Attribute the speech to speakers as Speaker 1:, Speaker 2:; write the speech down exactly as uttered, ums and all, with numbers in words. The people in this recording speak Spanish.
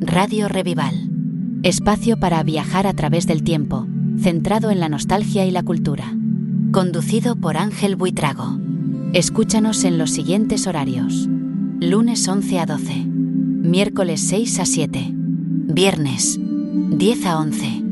Speaker 1: Radio Revival. Espacio para viajar a través del tiempo, centrado en la nostalgia y la cultura. Conducido por Ángel Buitrago. Escúchanos en los siguientes horarios: lunes once a doce, miércoles seis a siete, viernes diez a once,